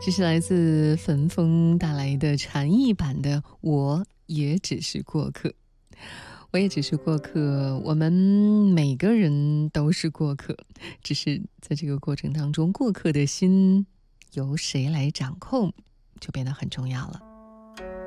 这是来自焚风带来的禅意版的我也只是过客。我也只是过客，我们每个人都是过客，只是在这个过程当中，过客的心由谁来掌控，就变得很重要了。